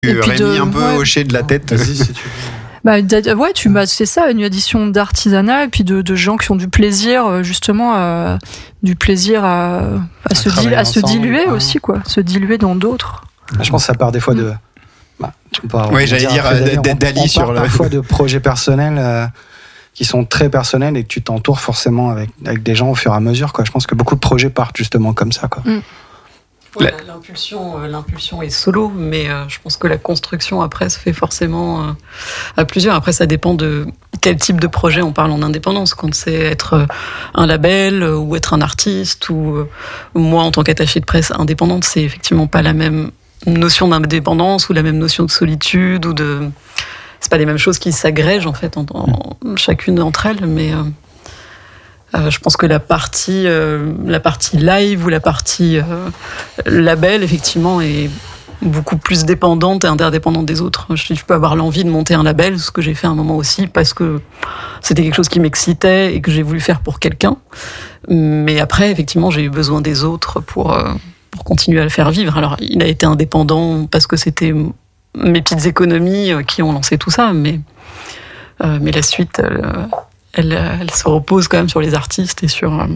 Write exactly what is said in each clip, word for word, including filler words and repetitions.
Rémi de, un peu ouais. hoché de la tête. Vas-y si tu veux. Bah, ouais, tu m'as, c'est ça, une addition d'artisanat et puis de, de gens qui ont du plaisir, justement, à, du plaisir à, à, se, dil, à se diluer ouais. aussi, quoi, se diluer dans d'autres. Je pense que ça part des fois de. Bah, oui, j'allais dire, dire d'Ali, d'Ali sur le. Parfois de projets personnels euh, qui sont très personnels et que tu t'entoures forcément avec, avec des gens au fur et à mesure, quoi. Je pense que beaucoup de projets partent justement comme ça, quoi. Mm. Ouais, l'impulsion, euh, l'impulsion est solo, mais euh, je pense que la construction après se fait forcément euh, à plusieurs. Après, ça dépend de quel type de projet on parle en indépendance. Quand c'est être euh, un label euh, ou être un artiste, ou euh, moi en tant qu'attaché de presse indépendante, c'est effectivement pas la même notion d'indépendance ou la même notion de solitude ou de. C'est pas les mêmes choses qui s'agrègent en fait en, en, en chacune d'entre elles, mais. Euh, Euh, je pense que la partie, euh, la partie live ou la partie euh, label, effectivement, est beaucoup plus dépendante et interdépendante des autres. Je, je peux avoir l'envie de monter un label, ce que j'ai fait à un moment aussi, parce que c'était quelque chose qui m'excitait et que j'ai voulu faire pour quelqu'un. Mais après, effectivement, j'ai eu besoin des autres pour, euh, pour continuer à le faire vivre. Alors, il a été indépendant parce que c'était mes petites économies qui ont lancé tout ça, mais, euh, mais la suite... Euh, Elle, elle se repose quand même sur les artistes et sur... Euh...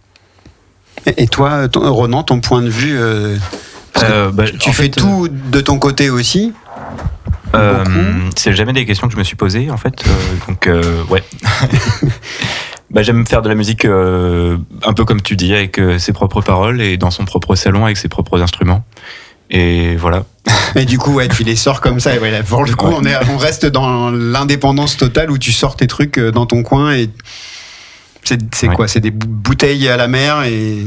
Et toi, ton, Ronan, ton point de vue, euh, euh, bah, tu fais fait, tout euh... de ton côté aussi euh, C'est jamais des questions que je me suis posées, en fait. Euh, donc, euh, ouais. bah, j'aime faire de la musique euh, un peu comme tu dis, avec euh, ses propres paroles et dans son propre salon, avec ses propres instruments. Et voilà. Et du coup, ouais, tu les sors comme ça. Et ouais, pour le coup, ouais. on, est, on reste dans l'indépendance totale où tu sors tes trucs dans ton coin. Et c'est, c'est ouais. quoi ? C'est des bouteilles à la mer et.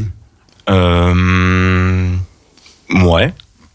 Euh... Ouais.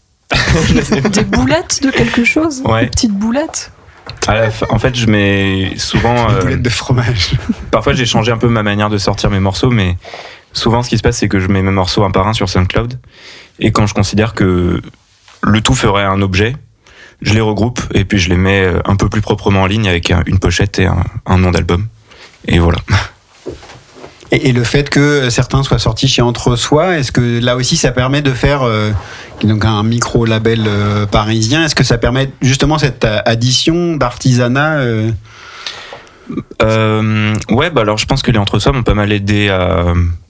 Des boulettes de quelque chose ? Ouais. Des petites boulettes ? Fin, en fait, je mets souvent. Des euh, boulettes de fromage. Parfois, j'ai changé un peu ma manière de sortir mes morceaux, mais souvent, ce qui se passe, c'est que je mets mes morceaux un par un sur SoundCloud. Et quand je considère que le tout ferait un objet, je les regroupe et puis je les mets un peu plus proprement en ligne avec une pochette et un, un nom d'album. Et voilà. Et, et le fait que certains soient sortis chez Entre Soi, est-ce que là aussi ça permet de faire euh, donc un micro-label euh, parisien ? Est-ce que ça permet justement cette addition d'artisanat euh... Euh, Ouais, bah alors je pense que les Entre Soi m'ont pas mal aidé à,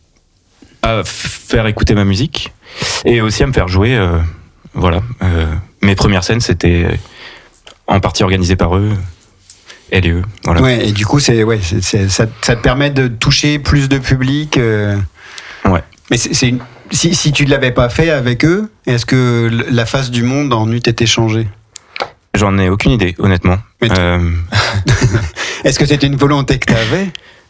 à faire écouter ma musique. Et aussi à me faire jouer, euh, voilà. Euh, mes premières scènes, c'était en partie organisées par eux, elle et eux. Voilà. Ouais, et du coup, c'est, ouais, c'est, c'est, ça, ça te permet de toucher plus de public. Euh... Ouais. Mais c'est, c'est une... si, si tu ne l'avais pas fait avec eux, est-ce que la face du monde en eût été changée ? J'en ai aucune idée, honnêtement. Euh... Est-ce que c'était une volonté que tu avais ?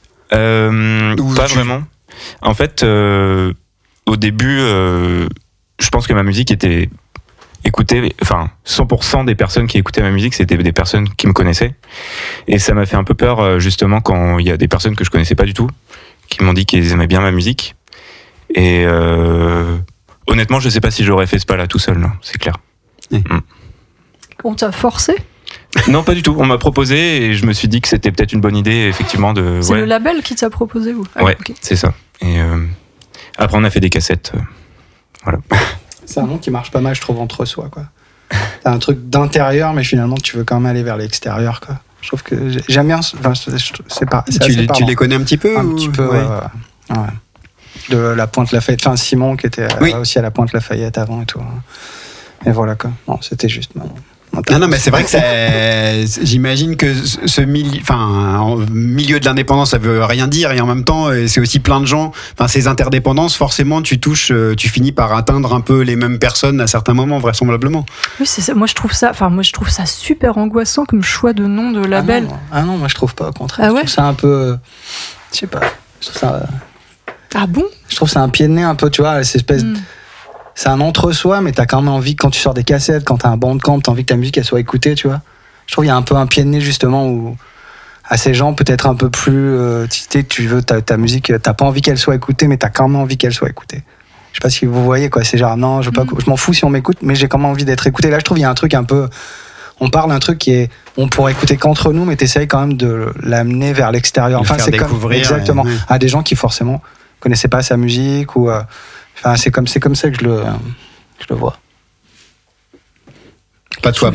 euh, Pas tu... vraiment. En fait. Euh... Au début, euh, je pense que ma musique était écoutée, enfin, cent pour cent des personnes qui écoutaient ma musique, c'était des personnes qui me connaissaient. Et ça m'a fait un peu peur, justement, quand il y a des personnes que je connaissais pas du tout, qui m'ont dit qu'ils aimaient bien ma musique. Et euh, honnêtement, je sais pas si j'aurais fait ce pas-là tout seul, non, c'est clair. Mmh. Mm. On t'a forcé ? Non, pas du tout. On m'a proposé et je me suis dit que c'était peut-être une bonne idée, effectivement. De, c'est ouais. le label qui t'a proposé ou... ah, Ouais, okay. C'est ça. Et euh, après, on a fait des cassettes. Euh, voilà. C'est un nom qui marche pas mal, je trouve, Entre Soi, quoi. T'as un truc d'intérieur, mais finalement, tu veux quand même aller vers l'extérieur, quoi. Je trouve que j'aime bien. Enfin, c'est pas. C'est tu, les, tu les connais un petit peu Un ou... petit peu, ouais. Ouais. Ouais. De la Pointe Lafayette. Enfin, Simon, qui était oui. aussi à la Pointe Lafayette avant et tout. Et voilà, quoi. Non, c'était juste. Non. Non, non, mais c'est vrai que ça, j'imagine que ce milieu, enfin, milieu de l'indépendance, ça veut rien dire, et en même temps, c'est aussi plein de gens. Enfin, ces interdépendances, forcément, tu touches, tu finis par atteindre un peu les mêmes personnes à certains moments, vraisemblablement. Oui, c'est ça. Moi, je trouve ça, enfin, moi, je trouve ça super angoissant comme choix de nom de label. Ah non, ah non moi, je trouve pas. Au contraire, ah ouais je trouve ça un peu, je sais pas. Je trouve ça. Ah bon ? Je trouve ça un pied de nez un peu, tu vois, cette espèce. Mm. De... C'est un entre-soi, mais t'as quand même envie, quand tu sors des cassettes, quand t'as un bandcamp, t'as envie que ta musique elle soit écoutée, tu vois. Je trouve qu'il y a un peu un pied de nez, justement, où à ces gens, peut-être un peu plus. Euh, tu, tu veux ta, ta musique, t'as pas envie qu'elle soit écoutée, mais t'as quand même envie qu'elle soit écoutée. Je sais pas si vous voyez, quoi. C'est genre, non, je, veux pas, mm. je m'en fous si on m'écoute, mais j'ai quand même envie d'être écouté. Là, je trouve qu'il y a un truc un peu. On parle d'un truc qui est. On pourrait écouter qu'entre nous, mais t'essayes quand même de l'amener vers l'extérieur. Le enfin, c'est comme. Exactement. Ouais. À des gens qui, forcément, connaissaient pas sa musique ou. Euh, enfin, c'est comme, c'est comme ça que je le. Je le vois. Pas de swap.